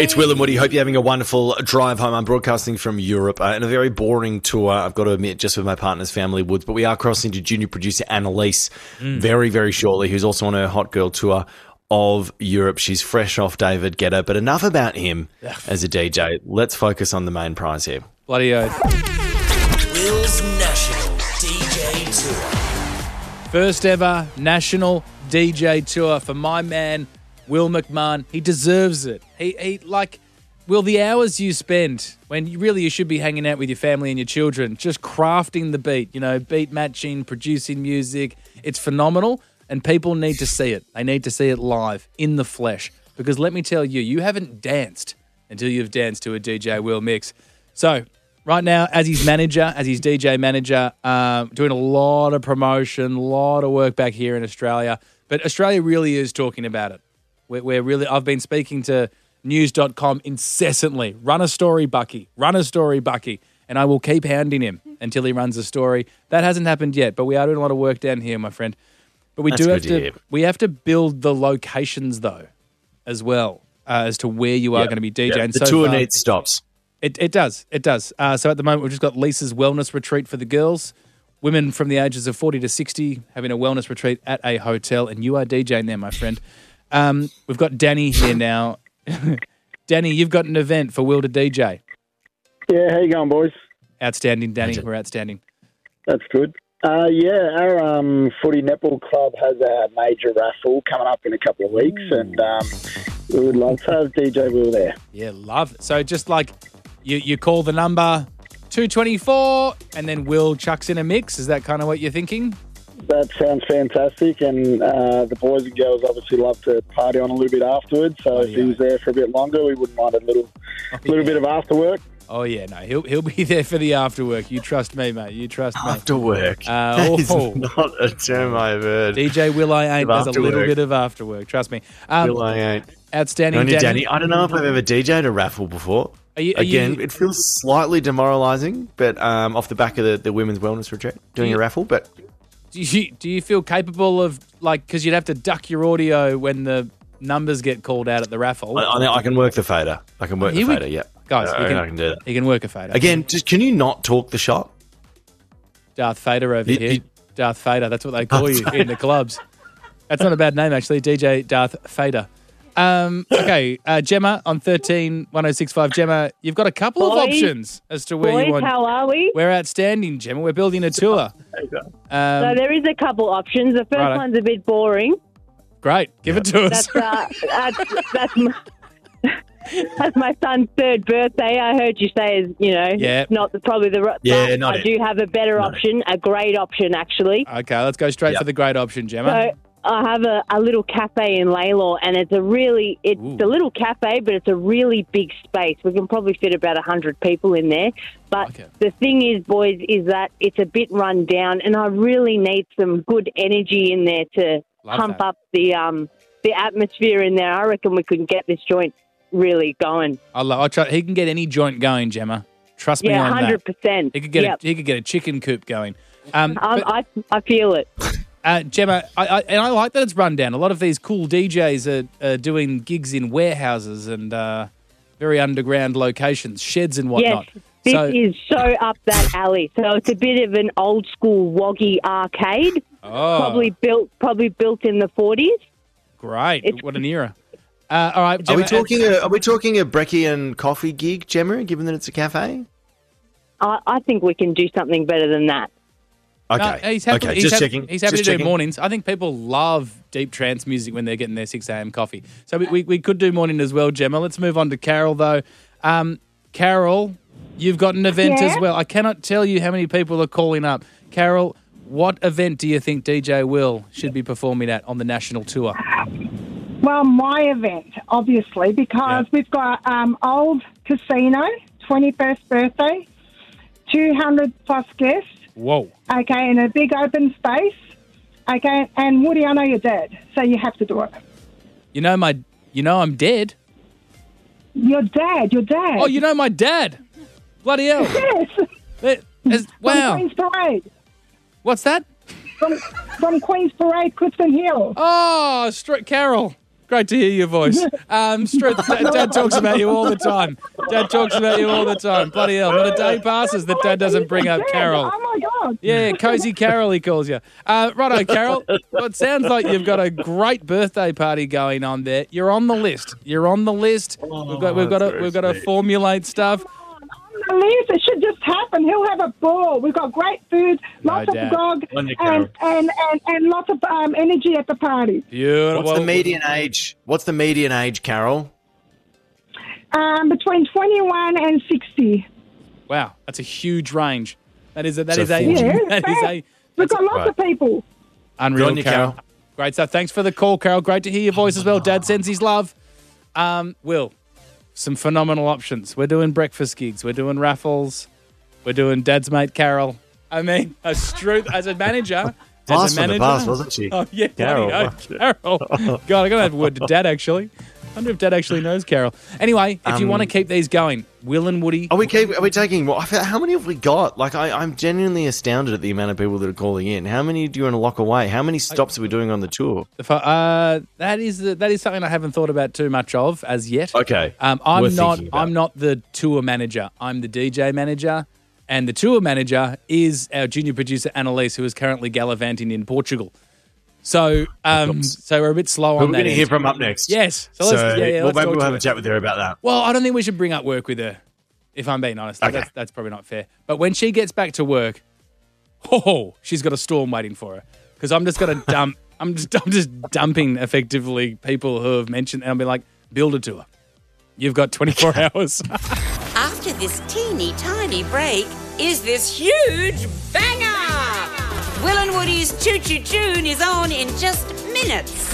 It's Will and Woody. Hope you're having a wonderful drive home. I'm broadcasting from Europe and a very boring tour, I've got to admit, just with my partner's family, Woods. But we are crossing to junior producer Annalise very, very shortly, who's also on her Hot Girl tour of Europe. She's fresh off David Guetta. But enough about him as a DJ. Let's focus on the main prize here. Bloody oath. Will's National DJ Tour. First ever national DJ tour for my man, Will McMahon. He deserves it. Will, the hours you spend when you should be hanging out with your family and your children, just crafting the beat, beat matching, producing music. It's phenomenal, and people need to see it. They need to see it live, in the flesh. Because let me tell you, you haven't danced until you've danced to a DJ Will mix. So, right now, as his DJ manager, doing a lot of promotion, a lot of work back here in Australia. But Australia really is talking about it. I've been speaking to news.com incessantly. Run a story, Bucky. Run a story, Bucky. And I will keep hounding him until he runs a story. That hasn't happened yet, but we are doing a lot of work down here, my friend. But we have to build the locations, though, as well, as to where you are going to be DJing. The tour needs stops. It does. So at the moment, we've just got Lisa's wellness retreat for the girls. Women from the ages of 40 to 60 having a wellness retreat at a hotel. And you are DJing there, my friend. We've got Danny here now. Danny, you've got an event for Will to DJ. Yeah, how you going, boys? Outstanding, Danny. We're outstanding. That's good. Our footy netball club has a major raffle coming up in a couple of weeks, and we would love to have DJ Will there. Yeah, love it. So just like you call the number 224, and then Will chucks in a mix. Is that kind of what you're thinking? That sounds fantastic, and the boys and girls obviously love to party on a little bit afterwards. So if he was there for a bit longer, we wouldn't mind a little bit of after work. Oh yeah, no, he'll be there for the after work. You trust me, mate. You trust me. After work. That is not a term I've heard. DJ Will I Ain't does a little bit of after work. Trust me. Will I Ain't. Outstanding, Danny. I don't know if I've ever DJ'd a raffle before. It feels slightly demoralising, but off the back of the women's wellness retreat, doing a raffle, but. Do you feel capable of, because you'd have to duck your audio when the numbers get called out at the raffle? I can work the fader. I can work the fader, yeah. Guys, I can do that. You can work a fader. Again, can you not talk the shot? Darth Fader over here. Darth Fader, that's what they call you in the clubs. That's not a bad name, actually, DJ Darth Fader. Okay, Gemma on 131065. Gemma, you've got a couple of options as to where you want. How are we? We're outstanding, Gemma. We're building a tour. So there is a couple options. The first one's a bit boring. Great, give it to us. That's my son's third birthday. I heard you say, not probably the right. Yeah, not I do have a better option, a great option actually. Okay, let's go straight for the great option, Gemma. So I have a little cafe in Laylaw, and it's a little cafe, but it's a really big space. We can probably fit about 100 people in there. But the thing is, boys, is that it's a bit run down, and I really need some good energy in there to pump up the atmosphere in there. I reckon we could get this joint really going. I'll try. He can get any joint going, Gemma. Trust me on 100%. that. He could get a chicken coop going. I feel it. Gemma, I like that it's run down. A lot of these cool DJs are doing gigs in warehouses and very underground locations, sheds and whatnot. Yes, this is so up that alley. So it's a bit of an old school woggy arcade, probably built in the 40s. Great, what an era! All right, Gemma, are we talking a brekkie and coffee gig, Gemma? Given that it's a cafe, I think we can do something better than that. Okay. No, he's happy to do mornings. I think people love deep trance music when they're getting their 6 a.m. coffee. So we could do morning as well, Gemma. Let's move on to Carol, though. Carol, you've got an event as well. I cannot tell you how many people are calling up. Carol, what event do you think DJ Will should be performing at on the national tour? Well, my event, obviously, because we've got Old Casino, 21st birthday, 200 plus guests. Whoa. Okay, in a big open space. Okay, and Woody, I know you're dead, so you have to do it. You know I'm dead. Your dad. Oh, you know my dad. Bloody hell. Yes. Wow. From Queen's Parade. What's that? From Queen's Parade, Clifton Hill. Oh, Carol. Great to hear your voice. Dad talks about you all the time. Bloody hell, not a day passes that Dad doesn't bring up Carol. Oh, my God. Yeah, Cozy Carol, he calls you. Righto, Carol. Well, it sounds like you've got a great birthday party going on there. You're on the list. We've got to formulate stuff. On the list, it should just happen. He'll have a ball. We've got great food, lots of grog, and lots of energy at the party. Beautiful. What's the median age, Carol? Between 21 and 60. Wow, that's a huge range. That is a. We've got lots of people. Unreal, Good on you, Carol. Great stuff. Thanks for the call, Carol. Great to hear your voice as well. Dad sends his love. Will, some phenomenal options. We're doing breakfast gigs. We're doing raffles. We're doing Dad's mate Carol. I mean, as a manager. Last one to pass, wasn't she? Oh, yeah. Carol. Carol. God, I'm going to have a word to Dad, actually. I wonder if Dad actually knows Carol. Anyway, if you want to keep these going, Will and Woody. Are we taking? How many have we got? Like, I'm genuinely astounded at the amount of people that are calling in. How many do you want to lock away? How many stops are we doing on the tour? That is something I haven't thought about too much of as yet. Okay. I'm not the tour manager. I'm the DJ manager, and the tour manager is our junior producer Annalise, who is currently gallivanting in Portugal. So we're a bit slow on that. We're going to hear from up next. Yes. So maybe we'll have a chat with her about that. Well, I don't think we should bring up work with her, if I'm being honest. Okay. That's probably not fair. But when she gets back to work, she's got a storm waiting for her. Because I'm just going to dump. I'm just dumping effectively people who have mentioned, and I'll be like, build a tour. You've got 24 hours. After this teeny tiny break is this huge banger. Will and Woody's Choo Choo Tune is on in just minutes.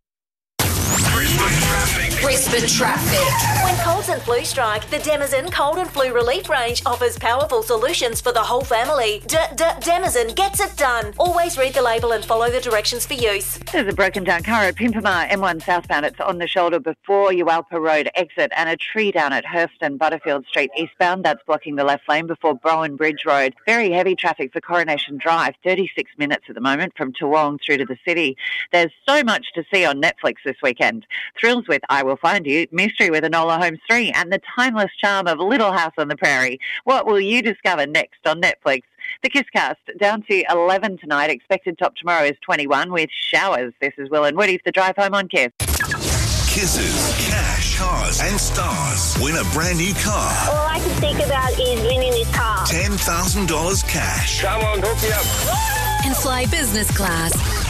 Brisbane traffic. When colds and flu strike, the Demazen Cold and Flu Relief range offers powerful solutions for the whole family. Demazen gets it done. Always read the label and follow the directions for use. There's a broken down car at Pimpama M1 southbound. It's on the shoulder before Ualpa Road exit, and a tree down at Hurston Butterfield Street eastbound. That's blocking the left lane before Browen Bridge Road. Very heavy traffic for Coronation Drive. 36 minutes at the moment from Toowong through to the city. There's so much to see on Netflix this weekend. Thrills with I Will Find You, Mystery with Enola Holmes 3, and the timeless charm of Little House on the Prairie. What will you discover next on Netflix? The Kisscast, down to 11 tonight. Expected top tomorrow is 21 with showers. This is Will and Woody for the drive home on Kiss. Kisses, cash, cars, and stars. Win a brand new car. All I can think about is winning this car. $10,000 cash. Come on, hook me up. And fly business class.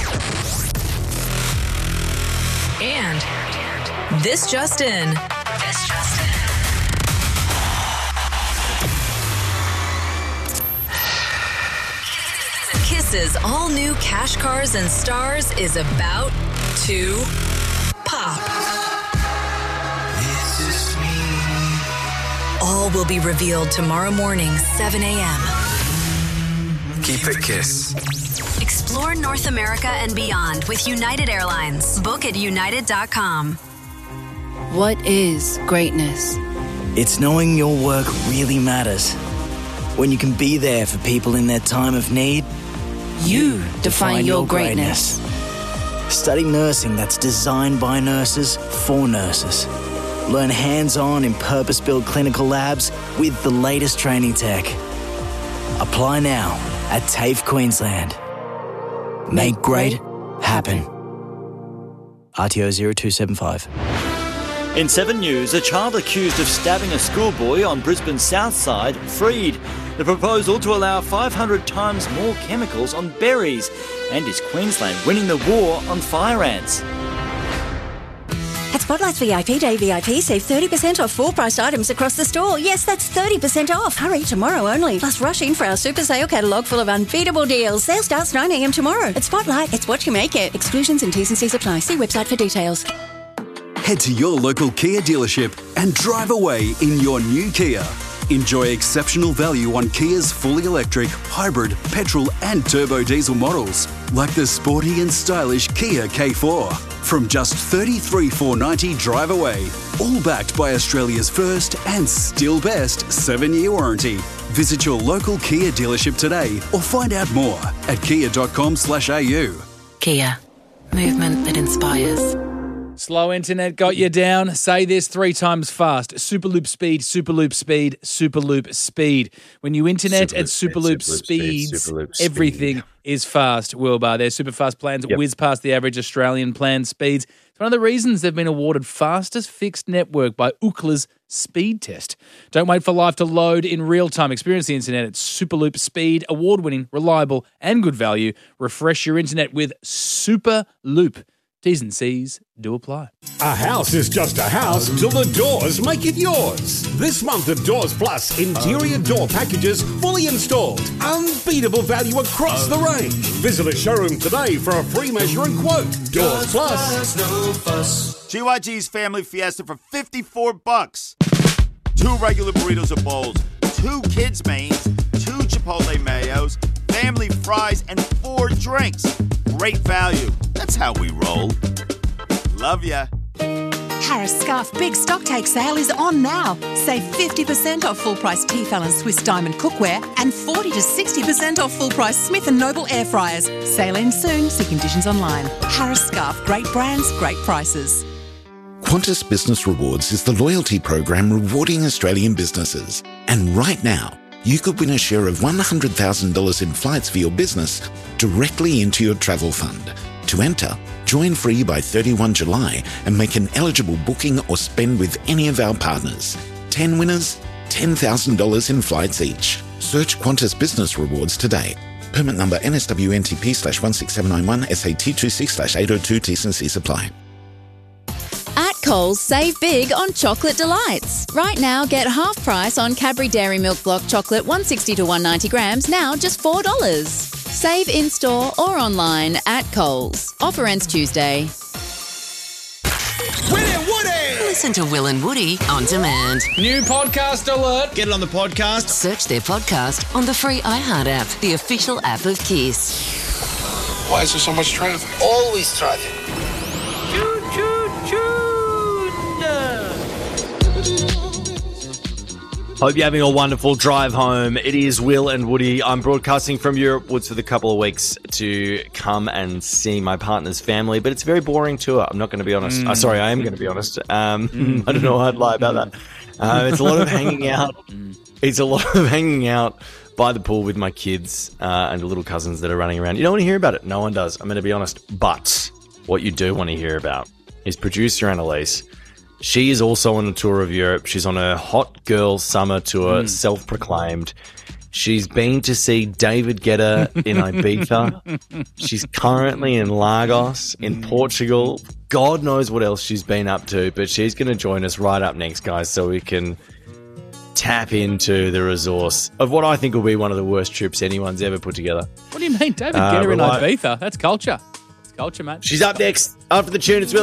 And this just in. Kiss's all-new Cash Cars and Stars is about to pop. All will be revealed tomorrow morning, 7 a.m. Keep it Kiss. Explore North America and beyond with United Airlines. Book at united.com. What is greatness? It's knowing your work really matters. When you can be there for people in their time of need, you define your greatness. Study nursing that's designed by nurses for nurses. Learn hands-on in purpose-built clinical labs with the latest training tech. Apply now at TAFE Queensland. Make great happen. RTO 0275. In 7 News, a child accused of stabbing a schoolboy on Brisbane's south side freed. The proposal to allow 500 times more chemicals on berries. And is Queensland winning the war on fire ants? At Spotlight's VIP Day VIP, save 30% off full-priced items across the store. Yes, that's 30% off. Hurry, tomorrow only. Plus, rush in for our super sale catalogue full of unbeatable deals. Sale starts 9 a.m. tomorrow. At Spotlight, it's what you make it. Exclusions and T's and C's apply. See website for details. Head to your local Kia dealership and drive away in your new Kia. Enjoy exceptional value on Kia's fully electric, hybrid, petrol and turbo diesel models, like the sporty and stylish Kia K4. From just $33,490 drive away, all backed by Australia's first and still best 7-year warranty. Visit your local Kia dealership today or find out more at kia.com/au. Kia, movement that inspires. Slow internet got you down. Say this 3 times fast. Superloop speed, Superloop speed, Superloop speed. When you internet at Superloop speeds, everything is fast, Wilbur. Their super fast plans whiz past the average Australian plan speeds. It's one of the reasons they've been awarded fastest fixed network by Ookla's speed test. Don't wait for life to load in real time. Experience the internet at Superloop speed, award-winning, reliable, and good value. Refresh your internet with Superloop. T's and C's do apply. A house is just a house till the doors make it yours. This month at Doors Plus, interior door packages fully installed. Unbeatable value across the range. Visit a showroom today for a free measure and quote. Doors Plus. No fuss. GYG's Family Fiesta for $54. 2 regular burritos or bowls, 2 kids' mains, 2 Chipotle mayos, family fries, and 4 drinks. Great value. That's how we roll. Love ya. Harris Scarf Big Stocktake Sale is on now. Save 50% off full-price Tefal and Swiss Diamond cookware and 40 to 60% off full-price Smith & Noble air fryers. Sale ends soon. See conditions online. Harris Scarf. Great brands, great prices. Qantas Business Rewards is the loyalty program rewarding Australian businesses. And right now, you could win a share of $100,000 in flights for your business directly into your travel fund. To enter, join free by 31 July and make an eligible booking or spend with any of our partners. 10 winners, $10,000 in flights each. Search Qantas Business Rewards today. Permit number NSWNTP/16791 SAT26/802 T&Cs apply. At Coles, save big on chocolate delights. Right now, get half price on Cadbury Dairy Milk Block chocolate 160 to 190 grams, now just $4. Save in-store or online at Coles. Offer ends Tuesday. Will and Woody! Listen to Will and Woody on demand. New podcast alert. Get it on the podcast. Search their podcast on the free iHeart app, the official app of Kiss. Why is there so much traffic? Always traffic. Hope you're having a wonderful drive home. It is Will and Woody. I'm broadcasting from Europe Woods for the couple of weeks to come and see my partner's family, but it's a very boring tour. I'm not going to be honest. Sorry, I am going to be honest. I don't know how I'd lie about that. It's a lot of hanging out. It's a lot of hanging out by the pool with my kids and the little cousins that are running around. You don't want to hear about it. No one does. I'm going to be honest. But what you do want to hear about is producer Annalise. She is also on a tour of Europe. She's on a hot girl summer tour, self-proclaimed. She's been to see David Guetta in Ibiza. She's currently in Lagos, in Portugal. God knows what else she's been up to, but she's going to join us right up next, guys, so we can tap into the resource of what I think will be one of the worst trips anyone's ever put together. What do you mean, David Guetta in Ibiza? That's culture. It's culture, mate. She's up next after the tune. It's Will